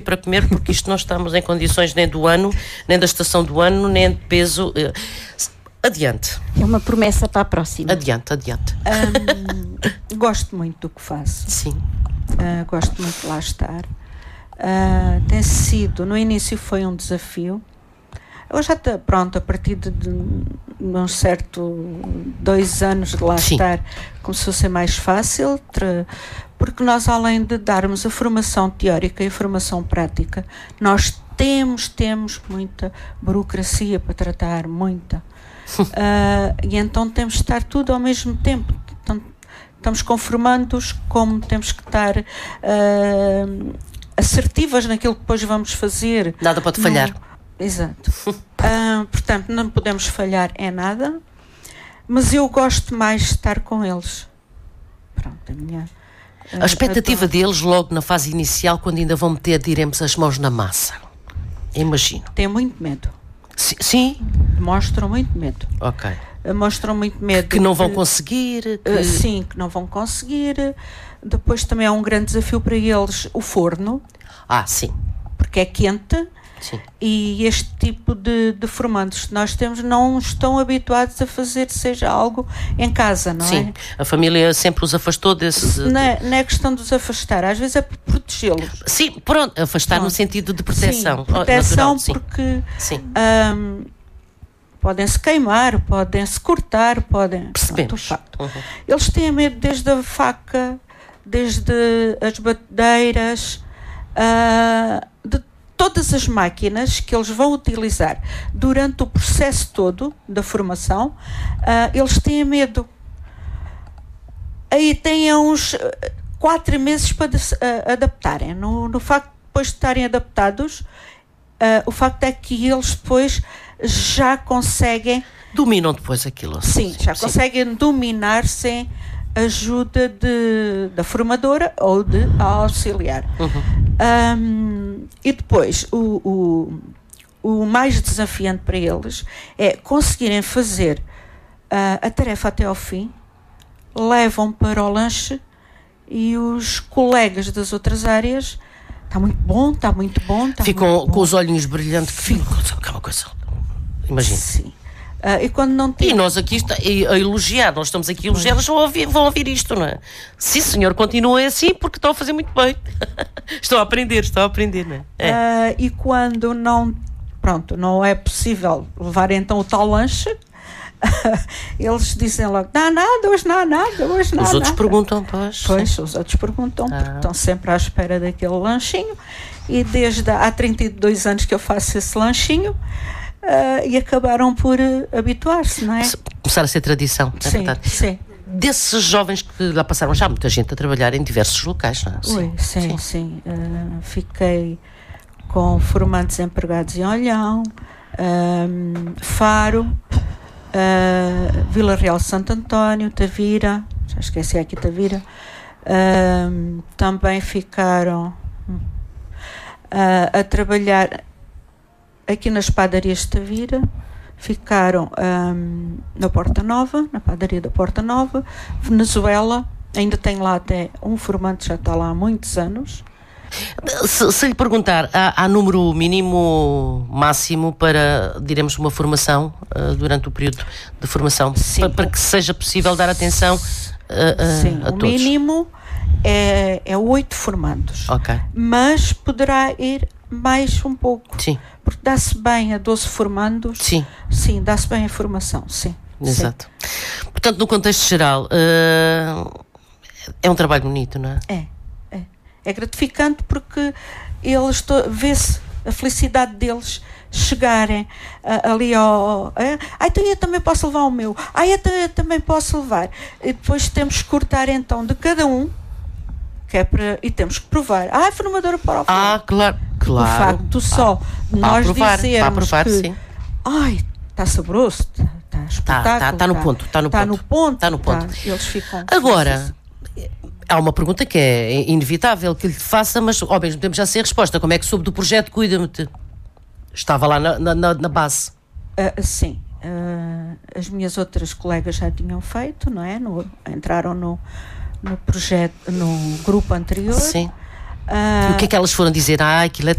para comer, porque isto não estamos em condições nem do ano, nem da estação do ano, nem de peso. Adiante. É uma promessa para a próxima. Adiante. Gosto muito do que faço. Sim. Gosto muito de lá estar. Tem sido, no início foi um desafio. Eu já estou pronto, a partir de um certo 2 anos de lá Sim. estar, começou a ser mais fácil, porque nós, além de darmos a formação teórica e a formação prática, nós temos muita burocracia para tratar, muita. E então temos de estar tudo ao mesmo tempo. Então, estamos com formandos, como temos que estar assertivas naquilo que depois vamos fazer. Nada pode falhar. Exato. Portanto, não podemos falhar em nada, mas eu gosto mais de estar com eles. Pronto, a expectativa deles logo na fase inicial, quando ainda vão meter, diremos, as mãos na massa. Imagino. Tem muito medo. Sim? Mostram muito medo. Ok. Mostram muito medo. Que não vão conseguir. Sim, que não vão conseguir. Depois também é um grande desafio para eles o forno. Sim. Porque é quente. Sim. E este tipo de formandos que nós temos não estão habituados a fazer seja algo em casa, não é? Sim, a família sempre os afastou desse... Não é questão de os afastar, às vezes é por protegê-los. Sim, pronto, afastar no sentido de proteção. Sim, proteção, natural, porque sim. Podem-se queimar, podem-se cortar, Percebemos. Pronto, Eles têm medo desde a faca, desde as batedeiras, de todas as máquinas que eles vão utilizar durante o processo todo da formação. Eles têm medo. Aí têm uns 4 meses para adaptarem. No facto de depois de estarem adaptados, o facto é que eles depois já conseguem... Dominam depois aquilo. Sim, já conseguem dominar sem ajuda da formadora ou de auxiliar. E depois, o mais desafiante para eles é conseguirem fazer a tarefa até ao fim, levam para o lanche e os colegas das outras áreas, está muito bom. Ficam com os olhinhos brilhantes, ficam aquela coisa, imagina. Sim. E quando não tem... E nós aqui a elogiar, nós estamos aqui a elogiar, eles vão ouvir isto, não é? Sim, senhor, continua assim porque estão a fazer muito bem. Estão a aprender, não é? E quando não é possível levar então o tal lanche, eles dizem logo, não há nada, hoje não há nada. Os outros perguntam, Pois, os outros perguntam, porque estão sempre à espera daquele lanchinho, e desde há 32 anos que eu faço esse lanchinho, e acabaram por habituar-se, não é? Começar a ser tradição, é verdade. Sim. Desses jovens que lá passaram, já há muita gente a trabalhar em diversos locais, não é? Sim. Fiquei com formandos empregados em Olhão, Faro, Vila Real Santo António, Tavira, já esqueci aqui Tavira, também ficaram a trabalhar aqui nas padarias de Tavira, ficaram na Porta Nova, na padaria da Porta Nova, Venezuela, ainda tem lá até um formante, já está lá há muitos anos. Se lhe perguntar, há número mínimo, máximo para, diremos, uma formação durante o período de formação? Sim, para que seja possível dar atenção a todos? O mínimo é 8 formandos. Ok. Mas poderá ir mais um pouco. Sim. Porque dá-se bem a 12 formandos. Sim. Sim, dá-se bem a formação, sim. Exato. Sim. Portanto, no contexto geral, é um trabalho bonito, não é? É gratificante porque eles vê-se a felicidade deles chegarem ali ao... então eu também posso levar o meu. Eu também posso levar. E depois temos que cortar então de cada um, que é para... E temos que provar. Formadora para o claro. O facto só nós dizermos que... Sim. Está saboroso, está espetáculo. Está no ponto. Eles ficam... Agora... Há uma pergunta que é inevitável que lhe faça, mas ao mesmo tempo já sei a resposta. Como é que soube do projeto Cuida-me-te? Estava lá na base. Sim. As minhas outras colegas já tinham feito, não é? Entraram no projeto, no grupo anterior. Sim. E o que é que elas foram dizer? Aquilo é